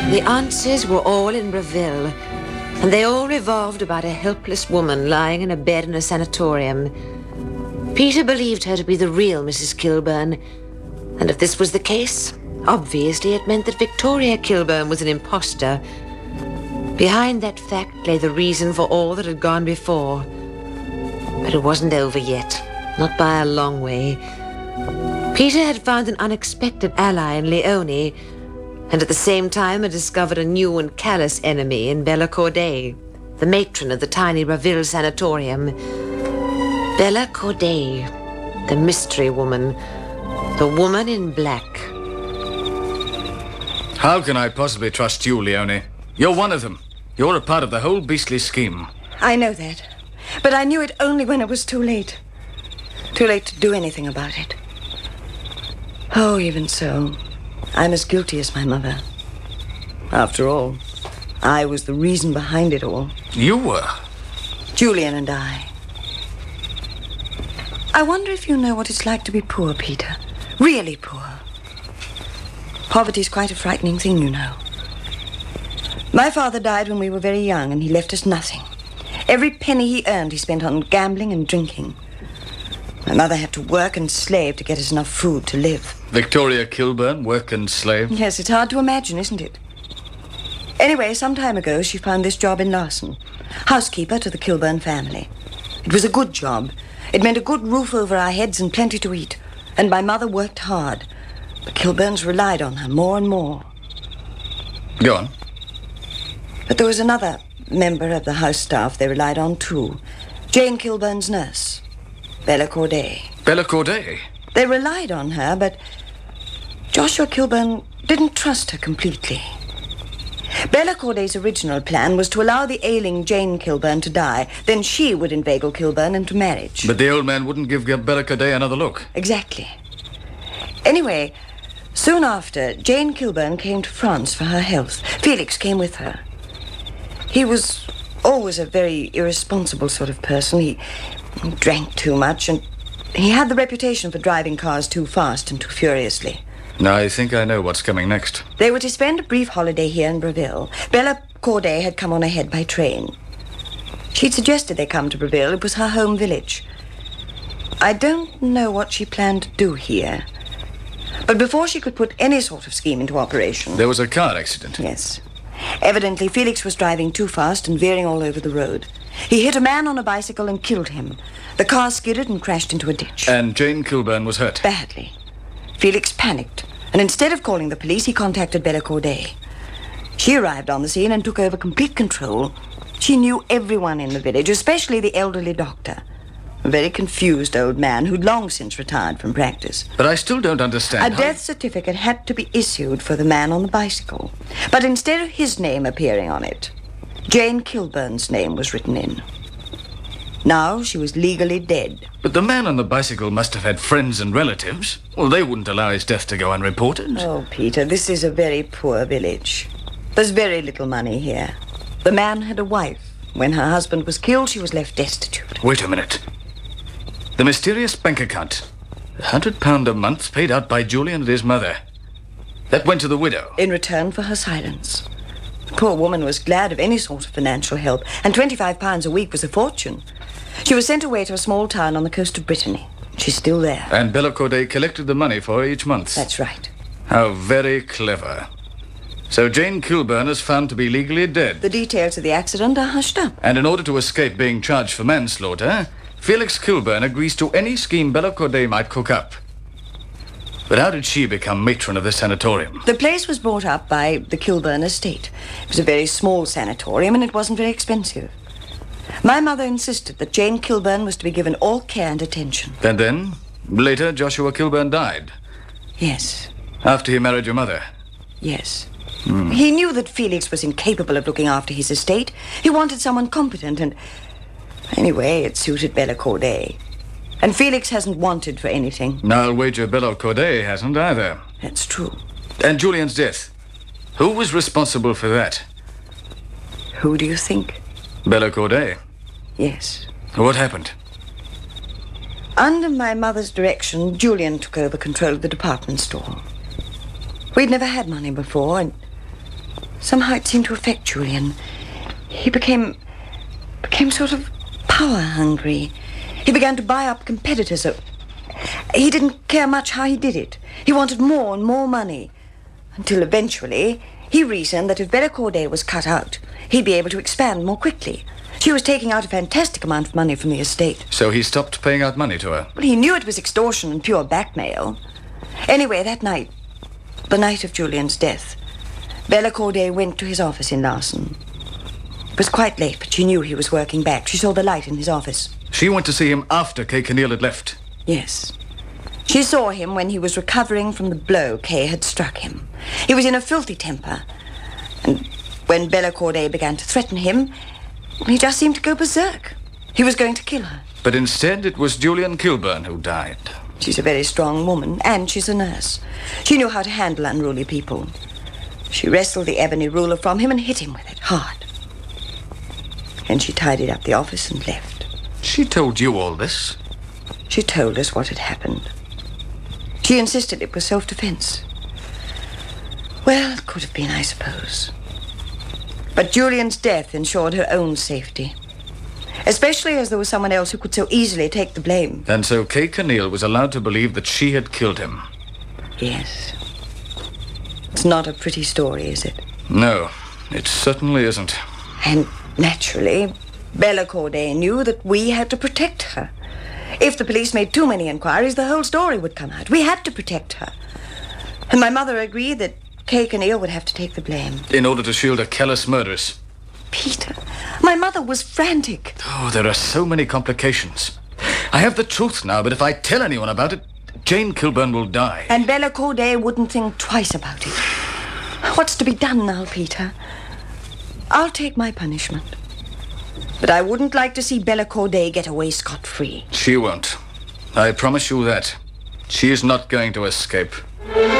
The answers were all in Breville, and they all revolved about a helpless woman lying in a bed in a sanatorium. Peter believed her to be the real Mrs. Kilburn, and if this was the case, obviously it meant that Victoria Kilburn was an imposter. Behind that fact lay the reason for all that had gone before. But it wasn't over yet, not by a long way. Peter had found an unexpected ally in Leone, and at the same time had discovered a new and callous enemy in Bella Corday, the matron of the tiny Breville sanatorium. Bella Corday, the mystery woman, the woman in black. How can I possibly trust you, Leone? You're one of them. You're a part of the whole beastly scheme. I know that, but I knew it only when it was too late. Too late to do anything about it. Oh, even so, I'm as guilty as my mother. After all, I was the reason behind it all. You were? Julian and I. I wonder if you know what it's like to be poor, Peter. Really poor. Poverty's quite a frightening thing, you know. My father died when we were very young, and he left us nothing. Every penny he earned, he spent on gambling and drinking. My mother had to work and slave to get us enough food to live. Victoria Kilburn, work and slave? Yes, it's hard to imagine, isn't it? Anyway, some time ago, she found this job in Larson. Housekeeper to the Kilburn family. It was a good job. It meant a good roof over our heads and plenty to eat. And my mother worked hard. The Kilburns relied on her more and more. Go on. But there was another member of the house staff they relied on, too. Jane Kilburn's nurse. Bella Corday. Bella Corday? They relied on her, but Joshua Kilburn didn't trust her completely. Bella Corday's original plan was to allow the ailing Jane Kilburn to die. Then she would inveigle Kilburn into marriage. But the old man wouldn't give Bella Corday another look. Exactly. Anyway, soon after, Jane Kilburn came to France for her health. Felix came with her. He was always a very irresponsible sort of person. He drank too much, and he had the reputation for driving cars too fast and too furiously. I think I know what's coming next. They were to spend a brief holiday here in Breville. Bella Corday had come on ahead by train. She'd suggested they come to Breville. It was her home village. I don't know what she planned to do here. But before she could put any sort of scheme into operation... There was a car accident. Yes. Evidently, Felix was driving too fast and veering all over the road. He hit a man on a bicycle and killed him. The car skidded and crashed into a ditch. And Jane Kilburn was hurt? Badly. Felix panicked, and instead of calling the police, he contacted Bella Corday. She arrived on the scene and took over complete control. She knew everyone in the village, especially the elderly doctor. A very confused old man who'd long since retired from practice. But I still don't understand A death certificate had to be issued for the man on the bicycle. But instead of his name appearing on it, Jane Kilburn's name was written in. Now she was legally dead. But the man on the bicycle must have had friends and relatives. Well, they wouldn't allow his death to go unreported. Oh, Peter, this is a very poor village. There's very little money here. The man had a wife. When her husband was killed, she was left destitute. Wait a minute. The mysterious bank account. £100 a month paid out by Julian and his mother. That went to the widow. In return for her silence. The poor woman was glad of any sort of financial help, and £25 a week was a fortune. She was sent away to a small town on the coast of Brittany. She's still there. And Bella Corday collected the money for her each month. That's right. How very clever. So Jane Kilburn is found to be legally dead. The details of the accident are hushed up. And in order to escape being charged for manslaughter, Felix Kilburn agrees to any scheme Bella Corday might cook up. But how did she become matron of the sanatorium? The place was bought up by the Kilburn estate. It was a very small sanatorium, and it wasn't very expensive. My mother insisted that Jane Kilburn was to be given all care and attention. And then, later, Joshua Kilburn died. Yes. After he married your mother? Yes. He knew that Felix was incapable of looking after his estate. He wanted someone competent, and... Anyway, it suited Bella Corday. And Felix hasn't wanted for anything. I'll wager Bella Corday hasn't either. That's true. And Julian's death. Who was responsible for that? Who do you think? Bella Corday. Yes. What happened? Under my mother's direction, Julian took over control of the department store. We'd never had money before, and Somehow it seemed to affect Julian. He became sort of power hungry. He began to buy up competitors. He didn't care much how he did it. He wanted more and more money. Until eventually, he reasoned that if Bella Corday was cut out, he'd be able to expand more quickly. She was taking out a fantastic amount of money from the estate. So he stopped paying out money to her? Well, he knew it was extortion and pure blackmail. Anyway, that night, the night of Julian's death, Bella Corday went to his office in Larson. It was quite late, but she knew he was working back. She saw the light in his office. She went to see him after Kay Kinneal had left? Yes. She saw him when he was recovering from the blow Kay had struck him. He was in a filthy temper. And when Bella Corday began to threaten him, he just seemed to go berserk. He was going to kill her. But instead, it was Julian Kilburn who died. She's a very strong woman, and she's a nurse. She knew how to handle unruly people. She wrestled the ebony ruler from him and hit him with it, hard. And she tidied up the office and left. She told you all this? She told us what had happened. She insisted it was self-defense. Well, it could have been, I suppose. But Julian's death ensured her own safety. Especially as there was someone else who could so easily take the blame. And so Kay Kinneal was allowed to believe that she had killed him? Yes. It's not a pretty story, is it? No, it certainly isn't. And naturally, Bella Corday knew that we had to protect her. If the police made too many inquiries, the whole story would come out. We had to protect her. And my mother agreed that Kay Kinneal would have to take the blame. In order to shield a callous murderess? Peter, my mother was frantic. Oh, there are so many complications. I have the truth now, but if I tell anyone about it, Jane Kilburn will die. And Bella Corday wouldn't think twice about it. What's to be done now, Peter? I'll take my punishment. But I wouldn't like to see Bella Corday get away scot-free. She won't. I promise you that. She is not going to escape.